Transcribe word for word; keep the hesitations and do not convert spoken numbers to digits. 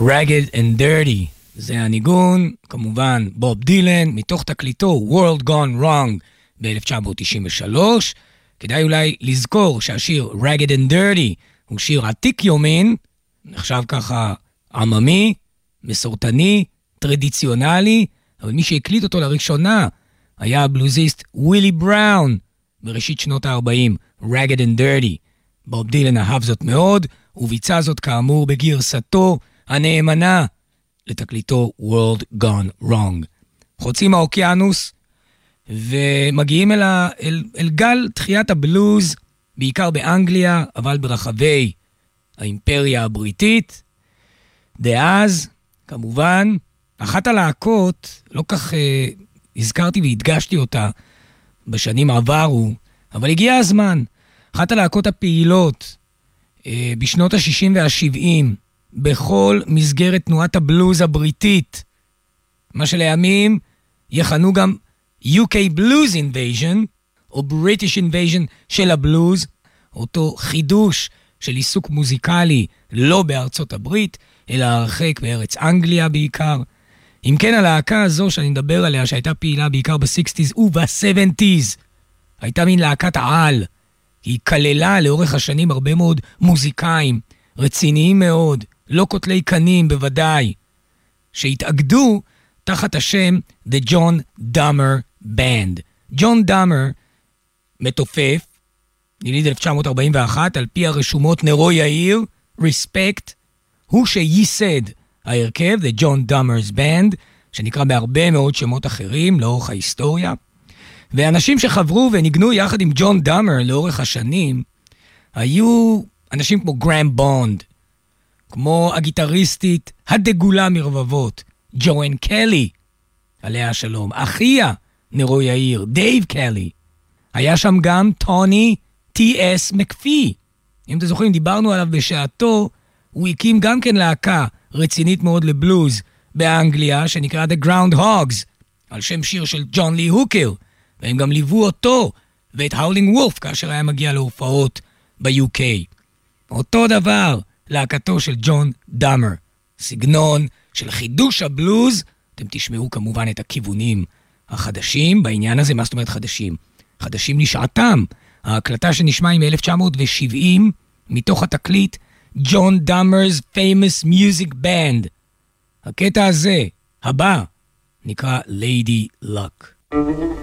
Ragged and Dirty. זה הניגון, כמובן בוב דילן, מתוך תקליטו World Gone Wrong ב-אלף תשע מאות תשעים ושלוש. כדאי אולי לזכור שהשיר Ragged and Dirty הוא שיר עתיק יומין, נחשב ככה עממי, מסורתני, טרדיציונלי, אבל מי שהקליט אותו לראשונה היה הבלוזיסט ווילי בראון בראשית שנות ה-ארבעים, Ragged and Dirty. בוב דילן אהב זאת מאוד, וביצע זאת כאמור בגרסתו הנאמנה לתקליטו World Gone Wrong. חוצים האוקיינוס ומגיעים אל, ה, אל, אל גל תחיית הבלוז, בעיקר באנגליה, אבל ברחבי האימפריה הבריטית. דאז, כמובן, אחת הלהקות, לא כך אה, הזכרתי והדגשתי אותה בשנים עברו, אבל הגיע הזמן. אחת הלהקות הפעילות אה, בשנות ה-שישים וה-שבעים, בכל מסגרת תנועת הבלוז הבריטית, מה שלימים יכנו גם יו קיי Blues Invasion, או British Invasion של הבלוז, אותו חידוש של עיסוק מוזיקלי לא בארצות הברית, אלא הרחק בארץ אנגליה בעיקר. אם כן, הלהקה הזו שאני מדבר עליה, שהייתה פעילה בעיקר ב-סיקסטיז וב-סבנטיז, הייתה מין להקת העל. היא כללה לאורך השנים הרבה מאוד מוזיקאים, רציניים מאוד, לא קוטלי קנים בוודאי, שהתאגדו תחת השם The John Dummer Band. ג'ון דאמר מתופף, יליד אלף תשע מאות ארבעים ואחת, על פי הרשומות נרו יאיר, Respect, הוא שייסד ההרכב, The John Dummer's Band, שנקרא בהרבה מאוד שמות אחרים לאורך ההיסטוריה. ואנשים שחברו וניגנו יחד עם ג'ון דאמר לאורך השנים, היו אנשים כמו גרם בונד, כמו הגיטריסטית הדגולה מרבבות, ג'ואן קלי, עליה השלום, אחיה נרו יאיר, דייב קלי. היה שם גם טוני טי אס מקפי. אם אתם זוכרים, דיברנו עליו בשעתו, הוא הקים גם כן להקה רצינית מאוד לבלוז באנגליה, שנקרא The Groundhogs, על שם שיר של ג'ון לי הוקר, והם גם ליוו אותו ואת האולינג וולף כאשר היה מגיע להופעות ב-יו קיי. אותו דבר, להקתו של ג'ון דאמר, סגנון של חידוש הבלוז. אתם תשמעו כמובן את הכיוונים החדשים בעניין הזה. מה זאת אומרת חדשים? חדשים לשעתם. ההקלטה שנשמע היא מ-אלף תשע מאות שבעים, מתוך התקליט ג'ון דאמר's Famous Music Band. הקטע הזה, הבא, נקרא Lady Luck.